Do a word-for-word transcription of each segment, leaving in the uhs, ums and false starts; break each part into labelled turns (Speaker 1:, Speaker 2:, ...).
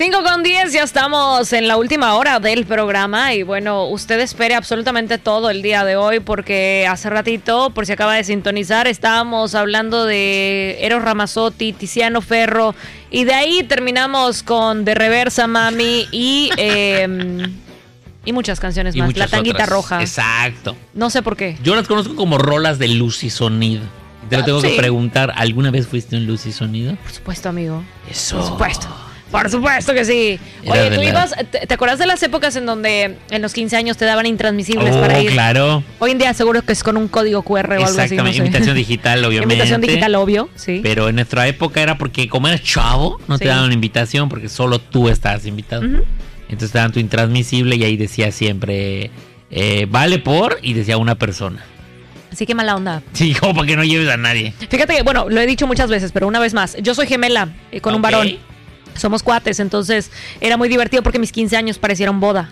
Speaker 1: cinco con diez, ya estamos en la última hora del programa y bueno, usted espere absolutamente todo el día de hoy porque hace ratito, por si acaba de sintonizar, estábamos hablando de Eros Ramazzotti, Tiziano Ferro y de ahí terminamos con De Reversa Mami y eh, y muchas canciones
Speaker 2: y
Speaker 1: más.
Speaker 2: muchas
Speaker 1: La Tanguita
Speaker 2: otras.
Speaker 1: Roja.
Speaker 2: Exacto.
Speaker 1: No sé por qué.
Speaker 2: Yo las conozco como rolas de luz y sonido. Te lo tengo
Speaker 1: Ah, sí.
Speaker 2: que preguntar, ¿alguna vez fuiste un luz y sonido?
Speaker 1: Por supuesto, amigo.
Speaker 2: Eso.
Speaker 1: Por supuesto. Por supuesto que sí.
Speaker 2: Era
Speaker 1: Oye,
Speaker 2: de
Speaker 1: tú
Speaker 2: la-
Speaker 1: ibas, ¿te, te acuerdas de las épocas en donde en los quince años te daban intransmisibles
Speaker 2: Oh,
Speaker 1: para ir?
Speaker 2: claro.
Speaker 1: Hoy en día seguro que es con un código cu erre o algo así.
Speaker 2: Exactamente,
Speaker 1: No sé.
Speaker 2: invitación digital, obviamente.
Speaker 1: Invitación digital, obvio, sí.
Speaker 2: Pero en nuestra época era porque como eras chavo, no
Speaker 1: Sí.
Speaker 2: te daban una invitación porque solo tú estabas invitado.
Speaker 1: Ujú.
Speaker 2: Entonces te daban tu intransmisible y ahí decía siempre, eh, vale por, y decía una persona.
Speaker 1: Así que mala onda.
Speaker 2: Sí, como para que no lleves a nadie.
Speaker 1: Fíjate que, bueno, lo he dicho muchas veces, pero una vez más, yo soy gemela eh, con un
Speaker 2: Ok.
Speaker 1: varón. Somos cuates, entonces era muy divertido porque mis quince años parecieron boda.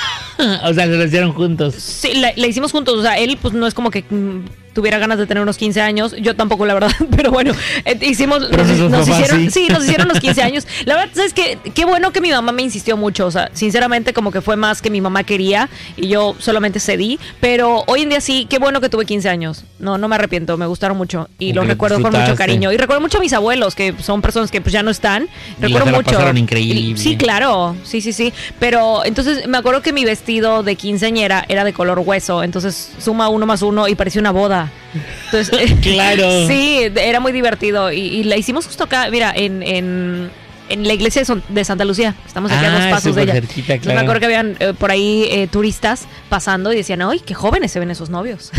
Speaker 2: O sea, se lo hicieron juntos.
Speaker 1: Sí, la, la hicimos juntos, o sea, él pues no es como que mm, tuviera ganas de tener unos quince años, yo tampoco la verdad, pero bueno, eh, hicimos,
Speaker 2: Pero
Speaker 1: nos,
Speaker 2: sus
Speaker 1: nos
Speaker 2: papás,
Speaker 1: hicieron,
Speaker 2: sí.
Speaker 1: sí, nos hicieron los quince años. La verdad, ¿sabes qué? Qué bueno que mi mamá me insistió mucho, o sea, sinceramente como que fue más que mi mamá quería y yo solamente cedí, pero hoy en día sí, qué bueno que tuve quince años, no, no me arrepiento, me gustaron mucho y
Speaker 2: Como
Speaker 1: los
Speaker 2: que lo
Speaker 1: recuerdo con mucho
Speaker 2: disfrutaste.
Speaker 1: cariño y recuerdo mucho a mis abuelos, que son personas que pues ya no están,
Speaker 2: Y
Speaker 1: recuerdo
Speaker 2: se la
Speaker 1: mucho.
Speaker 2: pasaron increíble.
Speaker 1: Sí, claro, sí, sí, sí, pero entonces me acuerdo que mi vestido de quinceañera era de color hueso, entonces suma uno más uno y parecía una boda. Entonces,
Speaker 2: Claro.
Speaker 1: sí, era muy divertido y, y la hicimos justo acá, mira, en, en, en la iglesia de, Son- de Santa Lucía. Estamos aquí a dos
Speaker 2: Ah,
Speaker 1: pasos de
Speaker 2: súper
Speaker 1: ella.
Speaker 2: cerquita,
Speaker 1: Entonces,
Speaker 2: claro.
Speaker 1: me acuerdo que habían eh, por ahí eh, turistas pasando y decían, ¡ay, qué jóvenes se ven esos novios!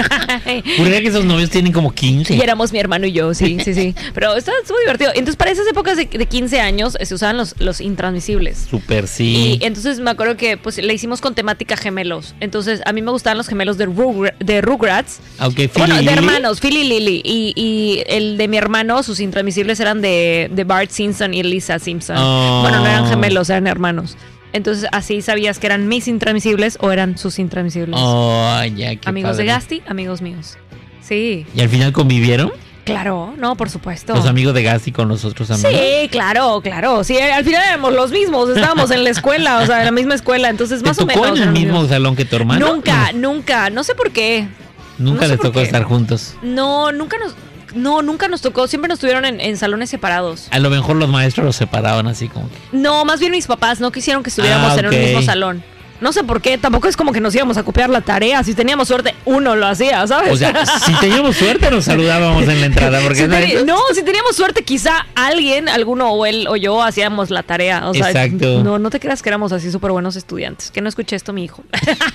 Speaker 2: Juraría que esos novios tienen como quince.
Speaker 1: Y éramos mi hermano y yo, sí, sí, sí. Pero está muy divertido. Entonces, para esas épocas de, de quince años eh, se usaban los, los intransmisibles.
Speaker 2: Súper sí.
Speaker 1: Y entonces me acuerdo que pues la hicimos con temática gemelos. Entonces a mí me gustaban los gemelos de, Rugra- de Rugrats.
Speaker 2: Aunque
Speaker 1: Bueno, de
Speaker 2: Philly Lily-
Speaker 1: hermanos, Philly y Lily. Y, y el de mi hermano, sus intransmisibles eran de, de Bart Simpson y Lisa Simpson.
Speaker 2: Oh.
Speaker 1: Bueno, no eran gemelos, eran hermanos. Entonces así sabías que eran mis intransmisibles o eran sus intransmisibles.
Speaker 2: Oh, ya, qué
Speaker 1: amigos
Speaker 2: padre.
Speaker 1: de Gasti, amigos míos. Sí,
Speaker 2: ¿Y al final convivieron?
Speaker 1: claro, no, por supuesto.
Speaker 2: Los amigos de Gasti con los otros amigos.
Speaker 1: Sí, claro, claro. Sí, al final éramos los mismos, estábamos en la escuela, o sea, en la misma escuela, entonces
Speaker 2: ¿Te
Speaker 1: más o
Speaker 2: tocó
Speaker 1: menos.
Speaker 2: en el
Speaker 1: eran los
Speaker 2: mismo
Speaker 1: mismos.
Speaker 2: salón que tu hermano?
Speaker 1: Nunca, nunca, no sé por qué.
Speaker 2: No. Nunca
Speaker 1: no sé
Speaker 2: les
Speaker 1: por
Speaker 2: tocó
Speaker 1: qué.
Speaker 2: estar juntos.
Speaker 1: No, nunca nos, no, nunca nos tocó, siempre nos tuvieron en, en salones separados.
Speaker 2: A lo mejor los maestros los separaban así como que.
Speaker 1: No, más bien mis papás no quisieron que estuviéramos
Speaker 2: Ah,
Speaker 1: en
Speaker 2: ok.
Speaker 1: un mismo salón. No sé por qué, tampoco es como que nos íbamos a copiar la tarea. Si teníamos suerte, uno lo hacía, ¿sabes?
Speaker 2: O sea, si teníamos suerte nos saludábamos en la entrada. Porque
Speaker 1: Si teni-
Speaker 2: ¿sabes?
Speaker 1: no, si teníamos suerte, quizá alguien, alguno o él o yo hacíamos la tarea. O sea,
Speaker 2: Exacto.
Speaker 1: no, no te creas que éramos así súper buenos estudiantes. Que no escuché esto, mi hijo.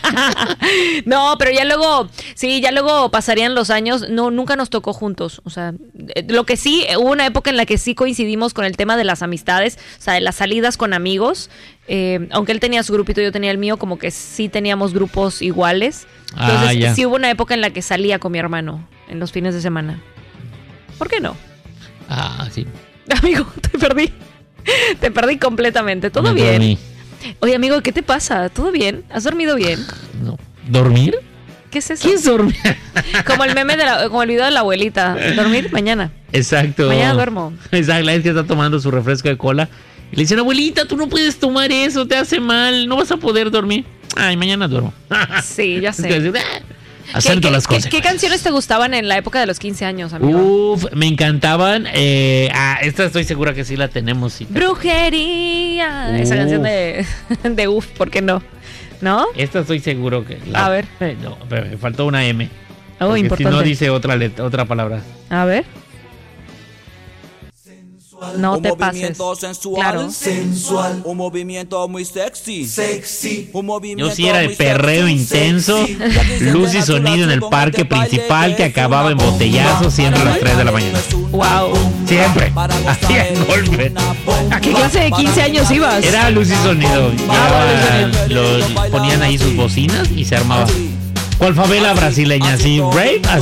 Speaker 1: No, pero ya luego, sí, ya luego pasarían los años. No, nunca nos tocó juntos. O sea, eh, lo que sí, hubo una época en la que sí coincidimos con el tema de las amistades, o sea, de las salidas con amigos. Eh, aunque él tenía su grupito, yo tenía el mío, como que sí teníamos grupos iguales. Entonces,
Speaker 2: Ah, ya.
Speaker 1: sí hubo una época en la que salía con mi hermano en los fines de semana. ¿Por qué no?
Speaker 2: Ah, sí.
Speaker 1: Amigo, te perdí. Te perdí completamente. ¿Todo
Speaker 2: Me
Speaker 1: bien?
Speaker 2: dormí.
Speaker 1: Oye, amigo, ¿qué te pasa? ¿Todo bien? ¿Has dormido bien?
Speaker 2: No. ¿Dormir?
Speaker 1: ¿Qué es eso?
Speaker 2: ¿Qué es dormir?
Speaker 1: Como el meme de la, como el video de la abuelita. Dormir mañana.
Speaker 2: Exacto.
Speaker 1: Mañana duermo.
Speaker 2: Exacto, la vez que está tomando su refresco de cola. Y le dicen, abuelita, tú no puedes tomar eso, te hace mal, no vas a poder dormir. Ay, mañana duermo.
Speaker 1: Sí, ya
Speaker 2: Es
Speaker 1: sé.
Speaker 2: que decir, "Ah,
Speaker 1: ¿Qué,
Speaker 2: acepto
Speaker 1: qué-
Speaker 2: las
Speaker 1: qué-
Speaker 2: cosas.
Speaker 1: qué canciones te gustaban en la época de los quince años, amigo?
Speaker 2: Uf, me encantaban. Eh, ah, esta estoy segura que sí la tenemos. Sí.
Speaker 1: Brujería. Esa
Speaker 2: Uf.
Speaker 1: canción de, de Uf, ¿por qué no? ¿No?
Speaker 2: Esta estoy seguro que. la-
Speaker 1: A ver.
Speaker 2: Eh, no, pero me faltó una M.
Speaker 1: Oh,
Speaker 2: Porque
Speaker 1: importante.
Speaker 2: si no dice otra, let- otra palabra.
Speaker 1: A ver. No
Speaker 3: un
Speaker 1: te pases.
Speaker 3: movimiento sensual,
Speaker 1: Claro.
Speaker 3: sensual, un movimiento muy sexy, sexy, un movimiento
Speaker 2: Yo sí era de
Speaker 3: muy
Speaker 2: perreo
Speaker 3: sexy,
Speaker 2: intenso,
Speaker 3: sexy.
Speaker 2: luz y sonido en el parque principal que acababa en botellazo siempre a las tres de la mañana.
Speaker 1: Wow.
Speaker 2: Siempre. Hacía golpe.
Speaker 1: ¿A qué clase de quince años ibas?
Speaker 2: Era luz y sonido.
Speaker 1: Ah,
Speaker 2: Llegaban, los, ponían ahí sus bocinas y se armaba. ¿Cuál favela brasileña? Así, rave, así.